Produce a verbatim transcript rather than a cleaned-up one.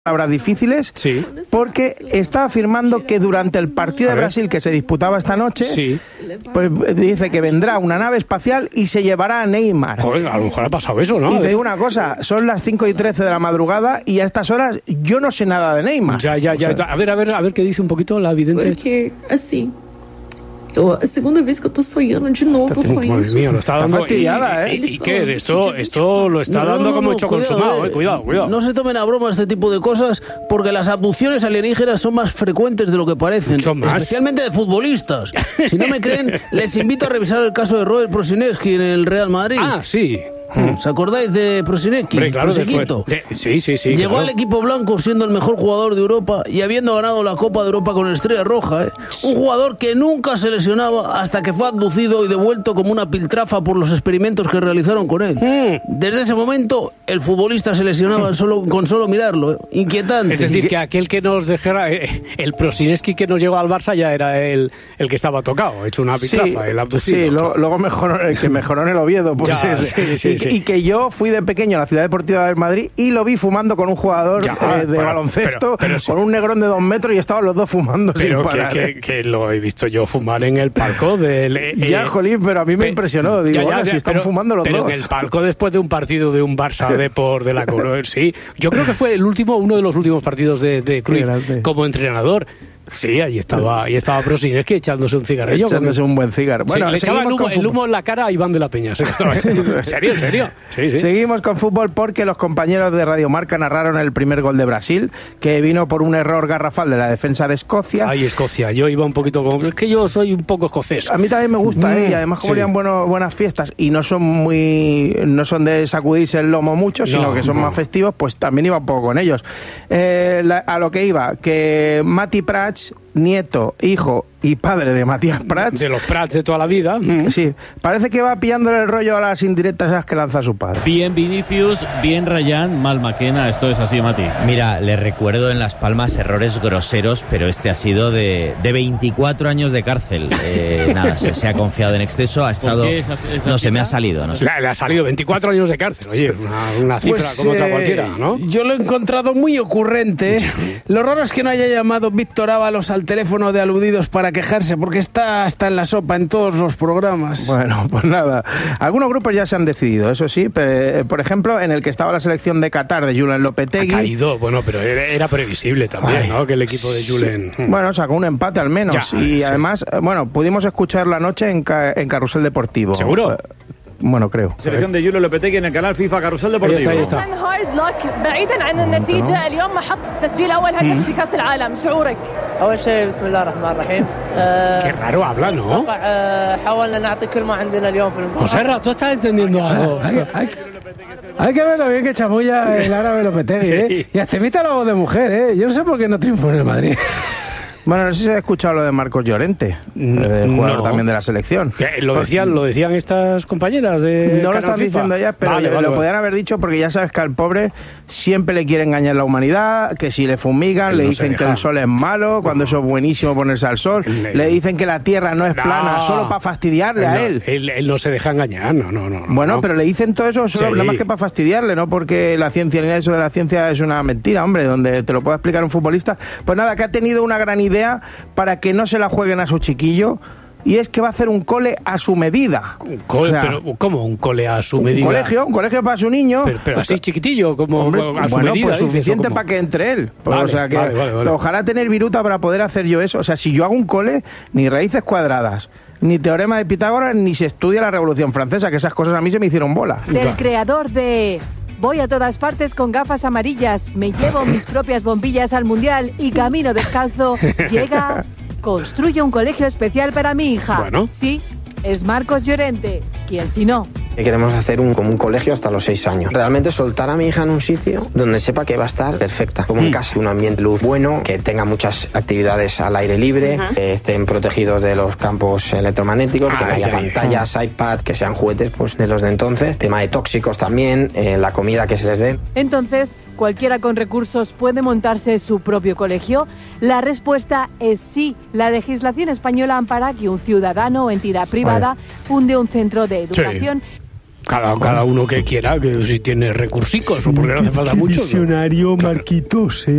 palabras difíciles, sí. porque está afirmando que durante el partido de Brasil que se disputaba esta noche, sí. pues dice que vendrá una nave espacial y se llevará a Neymar. Joder, a lo mejor ha pasado eso, ¿no? Y te digo una cosa, son las cinco y trece de la madrugada y a estas horas yo no sé nada de Neymar. Ya, ya, ya. O sea, a ver, a ver, a ver qué dice un poquito la vidente. Porque, assim, eu, a segunda vez que eu tô sonhando de novo com Madre isso. mía, lo está Está dando. fastidiada, y, ¿eh? y, y qué, esto, esto lo está No, dando no, no, como no, hecho cuidado, consumado, eh. eh. Cuidado, cuidado. No se tomen a broma este tipo de cosas, porque las abducciones alienígenas son más frecuentes de lo que parecen. Son más. Especialmente de futbolistas. Si no me creen, les invito a revisar el caso de Robert Prosinecki en el Real Madrid. Ah, sí. ¿Os acordáis de Prosinecki? Hombre, claro, después. Prosequito. De- sí, sí, sí. Llegó claro. al equipo blanco siendo el mejor jugador de Europa y habiendo ganado la Copa de Europa con Estrella Roja, ¿eh? Un jugador que nunca se lesionaba hasta que fue abducido y devuelto como una piltrafa por los experimentos que realizaron con él. Mm. Desde ese momento, el futbolista se lesionaba solo, con solo mirarlo. ¿eh? Inquietante. Es decir, que aquel que nos dejara, eh, el Prosinecki que nos llegó al Barça ya era el, el que estaba tocado, hecho una pitrafa, el abducido. Sí, lo- luego mejoró, el que mejoró en el Oviedo. Pues Ya, ese. sí, sí, y, sí. y que yo fui de pequeño a la Ciudad Deportiva del Madrid y lo vi fumando con un jugador Ya, eh, de pero- baloncesto, pero- pero sí. con un negrón de dos metros y estaban los dos fumando Pero sin que, parar. que, que lo he visto yo fumar en el palco del... eh, Ya, eh, jolín, pero a mí me pe- impresionó. Digo, ya, ya, bueno, ya, si están pero- fumando los pero dos. en el palco después de un partido de un Barça de por de la Cruyff, sí. Yo creo que fue el último, uno de los últimos partidos de, de Cruyff grande. como entrenador. Sí, ahí estaba, ahí estaba Prosinecki echándose un cigarrillo. Echándose un buen cigarro. Bueno, Bueno, le echaba el seguimos humo, con el fútbol. humo en la cara a Iván de la Peña. Se lo estaba echando. ¿En serio? ¿En serio? Sí, sí. Seguimos con fútbol porque los compañeros de Radio Marca narraron el primer gol de Brasil, que vino por un error garrafal de la defensa de Escocia. Ay, Escocia. Yo iba un poquito como... Es que yo soy un poco escocés. A mí también me gusta, ¿eh? Mm, Y además como sí. harían bueno, buenas fiestas y no son muy no son de sacudirse el lomo mucho, sino No, que son no. más festivos, pues también iba un poco con ellos. Eh, la- a lo que iba, que Mati Prats, nieto, hijo y padre de Matías Prats, De los Prats de toda la vida. Mm. sí, parece que va pillándole el rollo a las indirectas esas que lanza su padre. Bien Vinicius, bien Rayán, mal Maquena. Esto es así, Mati. Mira, le recuerdo en Las Palmas errores groseros, pero este ha sido de, de veinticuatro años de cárcel. Eh, nada, se, se ha confiado en exceso, ha estado... qué esa- esa No se me ha cifra? salido, no sé. Le, le ha salido veinticuatro años de cárcel. Oye, una, una cifra Pues, como otra eh, cualquiera, ¿no? Yo lo he encontrado muy ocurrente. ¿eh? Lo raro es que no haya llamado Víctor Ábalos al teléfono de aludidos para quejarse, porque está hasta en la sopa en todos los programas. Bueno, pues nada. Algunos grupos ya se han decidido, eso sí. pe- Por ejemplo, en el que estaba la selección de Qatar de Julen Ha Lopetegui. caído, bueno, pero era, era previsible también, Ay, ¿no? Que el equipo de Julen... Bueno, sacó un empate al menos. Ya, y sí. además, eh, bueno, pudimos escuchar la noche en, ca- en Carrusel Deportivo. ¿Seguro? Eh, Bueno, creo. Selección de Julio Lopetegui en el canal FIFA Carrusel Ahí está, Deportivo. ahí está. هارد لك بعيدا عن النتيجة اليوم ما حط تسجيل أول هدف في كأس العالم شعورك؟ أول شيء بسم الله الرحمن الرحيم Qué raro habla, ¿no? أتوقع آه، حاولنا نعطي كل ما عندنا اليوم في المباراة. Joserra, ¿tú estás entendiendo algo? Hay, hay- hay que ver lo bien que chamulla el árabe Lopetegui, Sí. ¿eh? Y hasta imita la voz de mujer, ¿eh? Yo no sé por qué no triunfó en el Madrid. Bueno, no sé si has escuchado lo de Marcos Llorente, Mm, eh, jugador no. también de la selección. Que Lo decían, lo decían estas compañeras de No lo Canal están FIFA. diciendo ya, pero Vale, lo vale, vale. podían haber dicho porque ya sabes que al pobre siempre le quiere engañar la humanidad, que si le fumigan Él le no se dicen que deja. el sol es malo, cuando eso es buenísimo ponerse al sol, Le- le dicen que la tierra no es No. plana, solo para fastidiarle a No, él. él. Él no se deja engañar, no, no, no. Bueno, no. pero le dicen todo eso solo Sí. nada más que para fastidiarle, no porque la ciencia ni nada de eso de la ciencia es una mentira, hombre, donde te lo pueda explicar un futbolista. Pues nada, que ha tenido una gran idea para que no se la jueguen a su chiquillo, y es que va a hacer un cole a su medida. Un cole, O sea, pero ¿cómo? ¿Un cole a su un medida? colegio, un colegio para su niño. Pero, pero así chiquitillo, como Hombre, a su bueno, medida. pues dices, suficiente ¿o cómo? para que entre él. Pues, Vale, o sea que vale, vale, vale. ojalá tener viruta para poder hacer yo eso. O sea, si yo hago un cole, ni raíces cuadradas, ni teorema de Pitágoras, ni se estudia la Revolución Francesa, que esas cosas a mí se me hicieron bola. Del creador de Voy a todas partes con gafas amarillas, me llevo mis propias bombillas al mundial y camino descalzo, llega Construyo un colegio especial para mi hija. Bueno. Sí, es Marcos Llorente. ¿Quién si no? Queremos hacer un, como un colegio hasta los seis años. Realmente soltar a mi hija en un sitio donde sepa que va a estar perfecta, como en Mm. casa. Un ambiente luz bueno, que tenga muchas actividades al aire libre, que estén protegidos de los campos electromagnéticos, que no Ay, haya ay, pantallas, iPad, que sean juguetes pues de los de entonces. Tema de tóxicos también, eh, la comida que se les dé. Entonces, ¿cualquiera con recursos puede montarse su propio colegio? La respuesta es sí. La legislación española ampara que un ciudadano o entidad privada funde un centro de educación. cada, cada uno que quiera, que si tiene recursicos o porque no hace falta mucho. Visionario, Marquitos, ¿eh?